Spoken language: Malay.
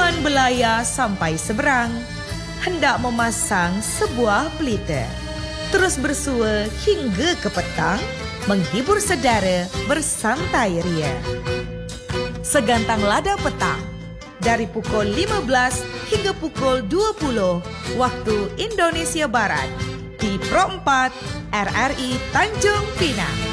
tujuan belaya sampai seberang, hendak memasang sebuah pelita. Terus bersua hingga ke petang, menghibur saudara bersantai ria. Segantang lada petang, dari pukul 15 hingga pukul 20 waktu Indonesia Barat, di Pro 4 RRI Tanjung Pinang.